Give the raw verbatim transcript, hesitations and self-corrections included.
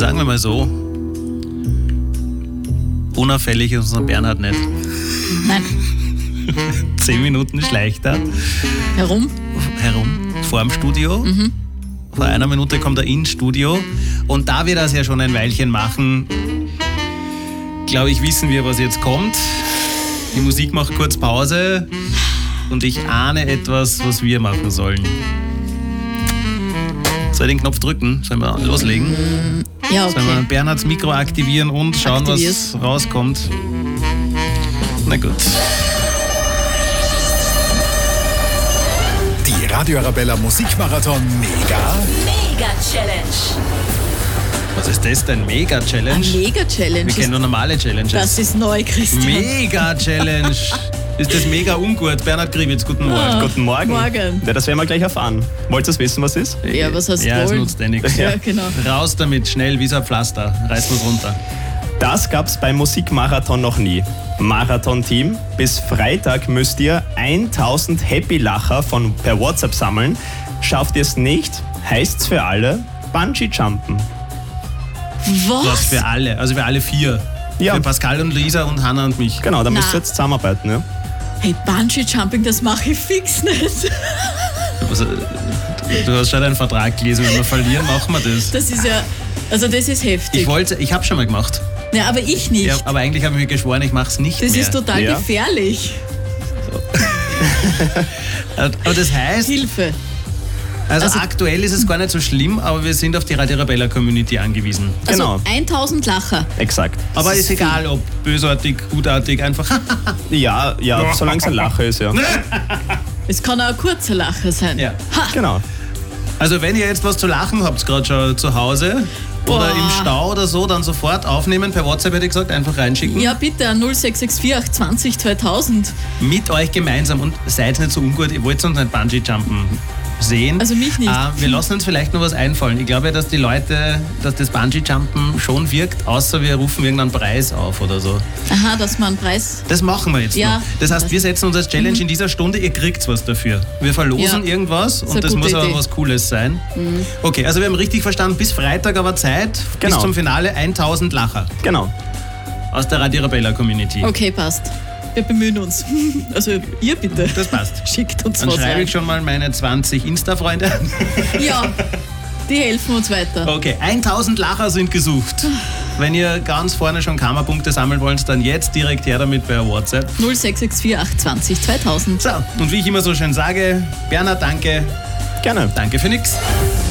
sagen wir mal so, unauffällig ist unser Bernhard nicht. Nein. Zehn Minuten schleicht er Herum? herum, vor dem Studio. Mhm. Vor einer Minute kommt er ins Studio. Und da wir das ja schon ein Weilchen machen, glaube ich, wissen wir, was jetzt kommt. Die Musik macht kurz Pause und ich ahne etwas, was wir machen sollen. Soll ich den Knopf drücken? Sollen wir loslegen? Ja, Sollen wir okay. Bernhards Mikro aktivieren und schauen, Aktivier's. was rauskommt? Na gut. Die Radio Arabella Musikmarathon Mega Mega-Challenge. Was ist das denn? Mega-Challenge? Mega-Challenge. Wir kennen nur normale Challenges. Das ist neu, Christian. Mega-Challenge. Ist das mega ungut? Bernhard Kriwitz, guten Morgen. Ah. Guten Morgen. Morgen. Ja, das werden wir gleich erfahren. Wollt ihr wissen, was ist? Ja, was heißt Ja, es wohl? nutzt eh nichts. Ja, genau. Raus damit, schnell, wie so ein Pflaster. Reißt was runter. Das gab's beim Musikmarathon noch nie. Marathon-Team, bis Freitag müsst ihr tausend Happy-Lacher von per WhatsApp sammeln. Schafft ihr es nicht, heißt's für alle Bungee-Jumpen. Was Was? für alle, also für alle vier. Ja. Für Pascal und Lisa und Hanna und mich. Genau, da Na. müsst ihr jetzt zusammenarbeiten. Ja? Hey, Bungee-Jumping, das mache ich fix nicht. Also, du hast schon einen Vertrag gelesen, wenn wir verlieren, machen wir das. Das ist ja, also das ist heftig. Ich wollte, ich habe schon mal gemacht. Ja, aber ich nicht. Ja, aber eigentlich habe ich mir geschworen, ich mache es nicht Das mehr. ist total Ja. gefährlich. Aber das heißt, Hilfe. also, Also- aktuell ist es gar nicht so schlimm, aber wir sind auf die Radio Arabella Community angewiesen. Genau, Also tausend Lacher. exakt. Aber ist egal, ob bösartig, gutartig, einfach. Ja, ja, solange es ein Lacher ist, ja. Es kann auch ein kurzer Lacher sein. Ja. Ha! Genau. Also wenn ihr jetzt was zu lachen habt, gerade schon zu Hause oder Boah. im Stau oder so, dann sofort aufnehmen, per WhatsApp hätte ich gesagt, einfach reinschicken. Ja, bitte an null sechs sechs vier acht zwanzig zweitausend. Mit euch gemeinsam und seid nicht so ungut, ihr wollt uns nicht Bungee-Jumpen sehen. Also mich nicht. Äh, wir lassen uns vielleicht noch was einfallen. Ich glaube ja, dass die Leute, dass das Bungee-Jumpen schon wirkt, außer wir rufen irgendeinen Preis auf oder so. Aha, dass man einen Preis. Das machen wir jetzt Ja. noch. Das heißt, wir setzen uns als Challenge in dieser Stunde, ihr kriegt was dafür. Wir verlosen Ja. irgendwas eine und das gute muss aber Idee. was Cooles sein. Okay, also wir haben richtig verstanden, bis Freitag aber Zeit, Genau. bis zum Finale tausend Lacher Genau. aus der Radio Arabella Community. Okay, passt. Wir bemühen uns. Also ihr bitte. Das passt. Schickt uns Dann was schreibe rein. ich schon mal meine zwanzig Insta-Freunde. Ja, die helfen uns weiter. Okay, tausend Lacher sind gesucht. Wenn ihr ganz vorne schon Karma-Punkte sammeln wollt, dann jetzt direkt her damit bei WhatsApp. null sechs sechs vier acht zwanzig zweitausend. So, und wie ich immer so schön sage, Bernhard, danke. Gerne. Danke für nix.